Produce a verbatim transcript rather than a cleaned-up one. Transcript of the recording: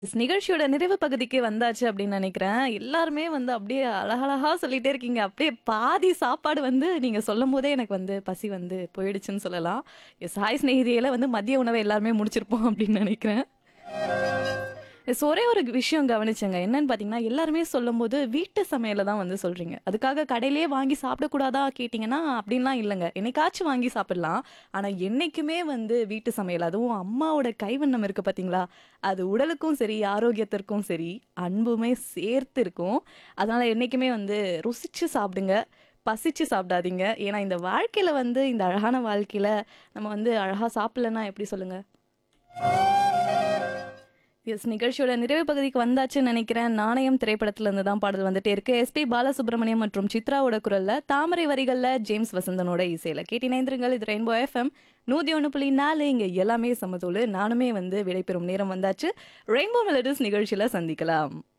ஸ் நிகழ்ச்சியோட நிறைவு பகுதிக்கு வந்தாச்சு அப்படின்னு நினைக்கிறேன். எல்லாருமே வந்து அப்படியே அழகழகா சொல்லிட்டே இருக்கீங்க. அப்படியே பாதி சாப்பாடு வந்து நீங்க சொல்லும்போதே எனக்கு வந்து பசி வந்து போயிடுச்சுன்னு சொல்லலாம். எஸ் ஹாய் சிநேகிதியில வந்து மதிய உணவை எல்லாருமே முடிச்சிருப்போம் அப்படின்னு நினைக்கிறேன். எஸ் ஒரே ஒரு விஷயம் கவனிச்சேங்க. என்னன்னு பார்த்தீங்கன்னா, எல்லாருமே சொல்லும்போது வீட்டு சமையல தான் வந்து சொல்றீங்க. அதுக்காக கடையிலேயே வாங்கி சாப்பிடக்கூடாதா கேட்டீங்கன்னா, அப்படின்லாம் இல்லங்க. என்னைக்காச்சும் வாங்கி சாப்பிடலாம். ஆனா என்னைக்குமே வந்து வீட்டு சமையல், அதுவும் அம்மாவோட கைவண்ணம் இருக்கு பார்த்தீங்களா? அது உடலுக்கும் சரி, ஆரோக்கியத்திற்கும் சரி, அன்புமே சேர்த்து இருக்கும். அதனால என்னைக்குமே வந்து ருசிச்சு சாப்பிடுங்க. பசிச்சு சாப்பிடாதீங்க. ஏன்னா இந்த வாழ்க்கையில வந்து இந்த அழகான வாழ்க்கையில நம்ம வந்து அழகா சாப்பிடலன்னா எப்படி சொல்லுங்க? எஸ் நிகழ்ச்சியோட நிறைவு பகுதிக்கு வந்தாச்சுன்னு நினைக்கிறேன். நாணயம் திரைப்படத்துல இருந்து தான் பாடல் வந்துட்டே இருக்கு. எஸ்பி பாலசுப்ரமணியம் மற்றும் சித்ராவோட குரல்ல, தாமரை வரிகள்ல ஜேம்ஸ் வசந்தனோட இசையில கேட்டு இணைந்திருங்கள். இது ரெயின்போ எஃப்எம் நூத்தி ஒன்று புள்ளி நாலு. இங்க எல்லாமே சமதோலு. நானுமே வந்து விடைபெறும் நேரம் வந்தாச்சு. ரெயின்போ மெலடிஸ் நிகழ்ச்சியில சந்திக்கலாம்.